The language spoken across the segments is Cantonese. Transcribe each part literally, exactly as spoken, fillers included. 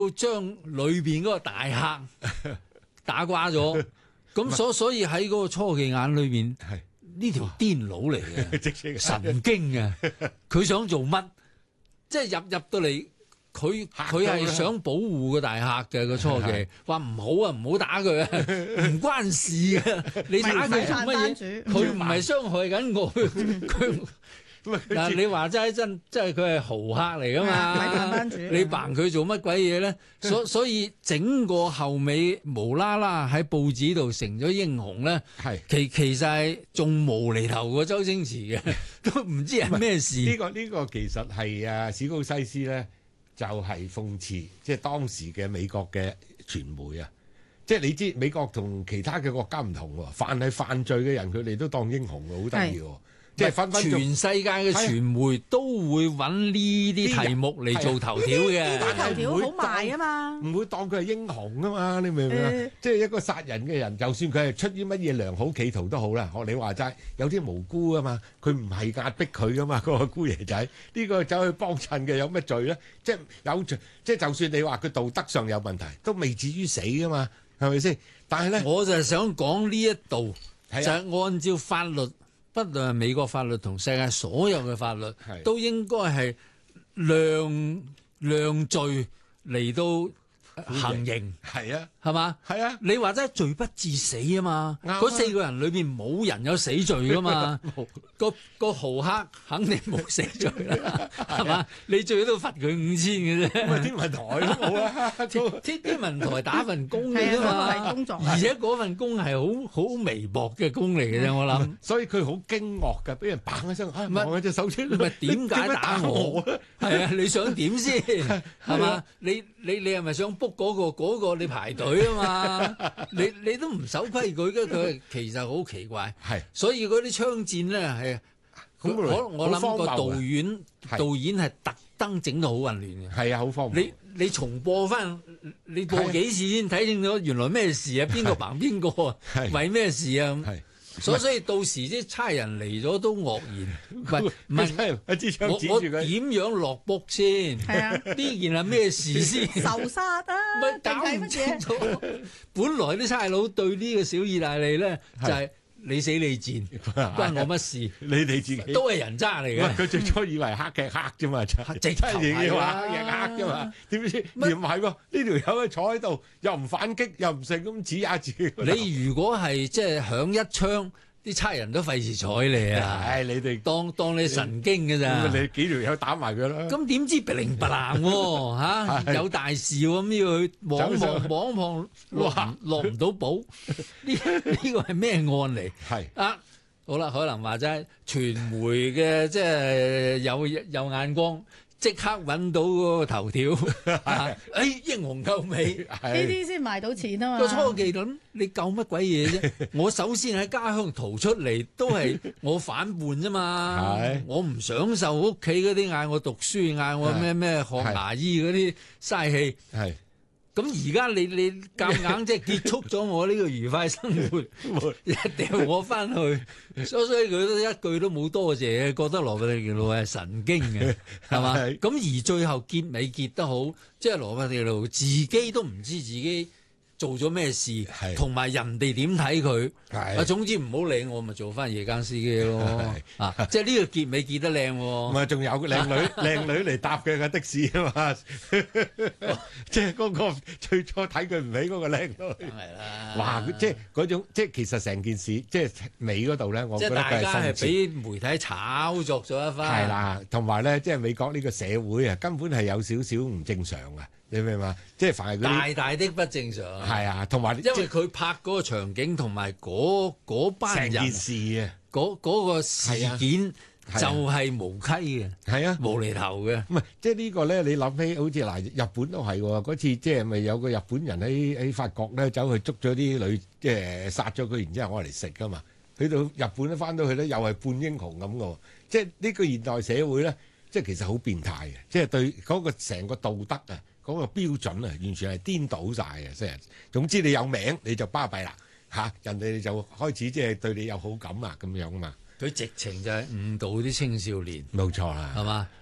將裏邊嗰個大客打瓜咗。咁所所以喺嗰個初技眼裏邊，呢條癲佬嚟嘅，神經啊！佢想做乜？即係入入到嚟，佢佢係想保護個大客嘅個初技，話唔好啊，唔好打佢啊，唔關事嘅，你打佢做乜嘢？佢唔係傷害緊我，佢。嗱，你話齋真，即係佢係豪客嚟噶嘛？你扮佢做乜鬼嘢咧？所所以整個後尾無啦啦喺報紙度成咗英雄咧，其其實係仲無厘頭過周星馳嘅，都唔知係咩事。 呢個呢個其實係啊史高西斯咧，就係諷刺即係當時嘅美國嘅傳媒啊！即係你知美國同其他嘅國家唔同喎，凡係犯罪嘅人，佢哋都當英雄喎，好得意喎。即係分分全世界嘅傳媒都會揾呢啲題目嚟做頭條嘅， 呢啲頭條好賣啊嘛， 唔會當佢係英雄啊嘛，你明唔明啊？即係一個殺人嘅人，就算佢係出於乜嘢良好企圖都好啦。學你話齋，有啲無辜啊嘛，佢唔係壓迫佢噶嘛，嗰個姑爺仔呢個走去幫襯嘅有乜罪咧？即係有罪，即係就算你話佢道德上有問題，都未至於死噶嘛，係咪先？但係咧， 我就係想講呢一度就係按照法律。不論係美國法律同世界所有嘅法律，都應該係量量罪嚟到行刑， 係啊， 係嘛？ 係啊， 你話真係罪不至死啊嘛？嗰四個人裏邊冇人有死罪噶嘛？個個豪客肯定冇死罪啦，係嘛？你最多罰佢五千嘅啫。 咁啊，天文台都冇啊， 天天文台打份工嘅啫嘛， 工作， 而且嗰份工係好好微薄嘅工嚟嘅啫，我諗。 所以佢好驚愕㗎，俾人砰一聲，啊，望下隻手出， 唔係點解打我？係啊，你想點先？係嘛？你你你係咪想 book 嗰個嗰個你排隊啊嘛？你你都唔守規矩嘅，佢其實好奇怪。係，所以嗰啲槍戰咧係，我我諗個導演導演係特登整到好混亂嘅。 係啊，好荒謬。 你你重播翻，你播幾次先睇清楚原來咩事啊？邊個bằng邊個啊？為咩事啊？所所以到時啲差人嚟咗都愕然，唔係唔係，我我點樣落卜先？係啊，呢件係咩事先？ 仇殺啊！ 唔係搞唔清楚。本來啲差佬對呢個小意大利咧就係你死你賤，關我乜事？ 你哋自己都係人渣嚟嘅。 佢最初以為黑嘅黑啫嘛，直頭係話黑嘅黑啫嘛。點知唔係喎？呢條友坐喺度又唔反擊又唔成咁指下自己。 你如果係即係響一槍，啲差人都費事睬你啊！ 唉，你哋當當你神經㗎咋？ 你幾條友打埋佢啦？ 咁點知噼零啪啷喎嚇？有大事咁要去望望望望落落唔到寶？呢呢個係咩案嚟？係啊，好啦，可能話齋傳媒嘅即係有有眼光。即刻揾到嗰個頭條，誒英雄救美， 呢啲先賣到錢啊嘛！ 個初技諗你救乜鬼嘢啫？我首先喺家鄉逃出嚟，都係我反叛啫嘛。我唔享受屋企嗰啲嗌我讀書，嗌我咩咩學牙醫嗰啲嘥氣。係咁而家你你夾硬即係結束咗我呢個愉快生活，一掉我翻去，所所以佢都一句都冇多謝，覺得羅伯特迪路係神經嘅，係嘛？咁而最後結尾結得好，即係羅伯特迪路自己都唔知自己做咗咩事，同埋人哋點睇佢。啊，總之唔好理我，咪做翻夜間司機咯。啊，即係呢個結尾結得靚喎。 唔係，仲有個靚女靚女嚟搭嘅個的士啊嘛。即係嗰個最初睇佢唔起嗰個靚女。係啦。哇！即係嗰種，即係其實成件事，即係尾嗰度咧，我覺得佢係即係大家係俾媒體炒作咗一番。 係啦，同埋咧，即係美國呢個社會啊，根本係有少少唔正常啊。你明嘛？即係凡係嗰啲大大的不正常。 係啊，同埋因為佢拍嗰個場景同埋嗰嗰班人成件事啊， 嗰嗰個事件就係無稽嘅，係啊，無厘頭嘅。 唔係，即係呢個咧，你諗起好似嗱，日本都係喎。嗰次即係咪有個日本人喺喺法國咧走去捉咗啲女，即係殺咗佢，然之後攞嚟食噶嘛？去到日本咧，翻到去咧又係半英雄咁嘅。即係呢個現代社會咧，即係其實好變態嘅，即係對嗰個成個道德啊。嗰個標準啊，完全係顛倒晒嘅，即係總之你有名你就巴閉啦嚇，人哋就開始即係對你有好感啊咁樣啊嘛。 佢直情就係誤導啲青少年， 冇錯啦， 係嘛？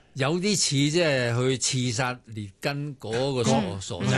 有啲似即係去刺殺列根嗰個傻傻仔